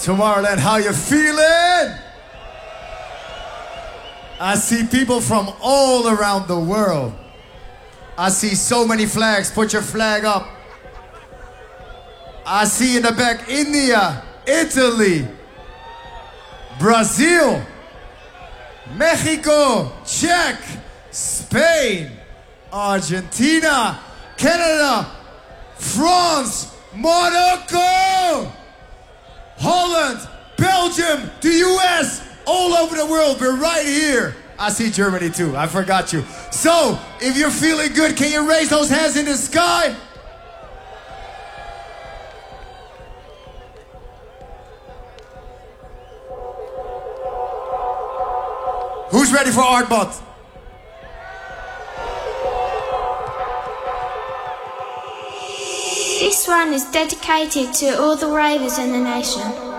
Tomorrowland, how you feeling? I see people from all around the world. I see so many flags. Put your flag up. I see in the back India, Italy, Brazil, Mexico, Czech, Spain, Argentina, Canada, France, Monaco, Holland, Belgium, the US, all over the world. We're right here. I see Germany too. I forgot you. So, if you're feeling good, can you raise those hands in the sky? Who's ready for Artbot? This one is dedicated to all the ravers in the nation.